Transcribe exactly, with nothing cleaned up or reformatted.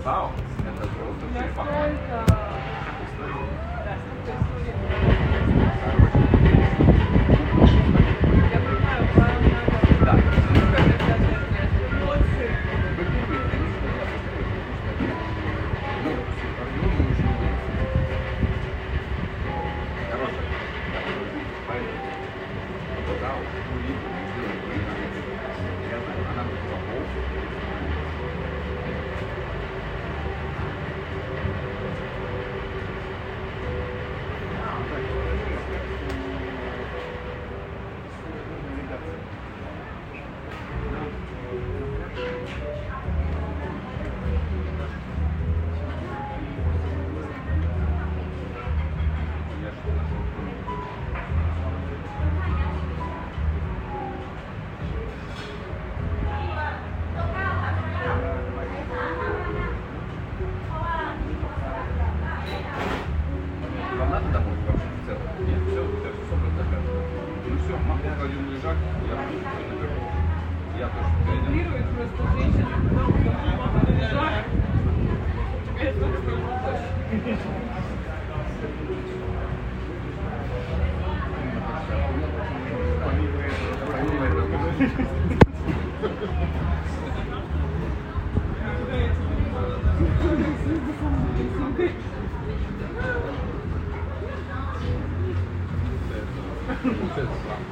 Вау, это просто черепаха. Я понимаю, вам надо... Да. Вам надо домой вообще в целом? Нет, все, все, все собрано. Ну все, могу кладем лежак, я наберу. Я тоже перейду. Контролирует просто женщина, потому что мама лежак. Теперь это Получается,